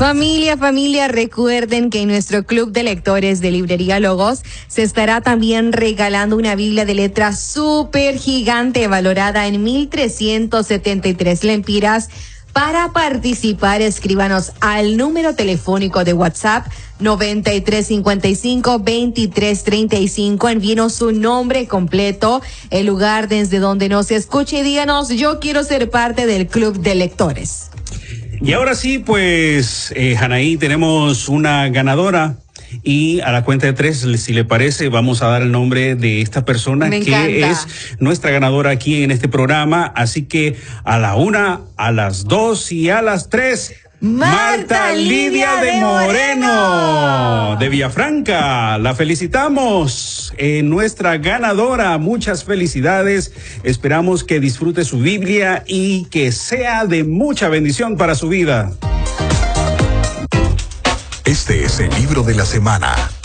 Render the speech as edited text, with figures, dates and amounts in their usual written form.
Familia, recuerden que en nuestro club de lectores de Librería Logos se estará también regalando una Biblia de letra súper gigante valorada en 1,373 lempiras. Para participar, escríbanos al número telefónico de WhatsApp 9355-2335. Envíenos su nombre completo, el lugar desde donde nos escuche y díganos: yo quiero ser parte del club de lectores. Y ahora sí, pues, Janaí, tenemos una ganadora. Y a la cuenta de 3, si le parece, vamos a dar el nombre de esta persona que es nuestra ganadora aquí en este programa. Así que a la 1, a las 2 y a las 3. Marta Lidia de Moreno, de Villafranca. La felicitamos, nuestra ganadora. Muchas felicidades. Esperamos que disfrute su Biblia y que sea de mucha bendición para su vida. Este es el libro de la semana.